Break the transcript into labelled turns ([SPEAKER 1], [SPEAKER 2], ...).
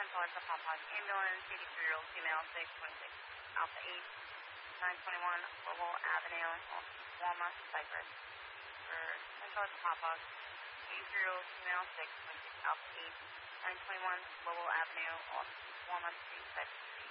[SPEAKER 1] 10 to Pompon Ambulance, 83-year-old female, 626 Alpha 8, 921 Lowell Avenue, Walnut, Cypress. For 10 to Pompon, 83-year-old female, 626 Alpha 8, 921 Lowell Avenue, Walnut Street, Cypress.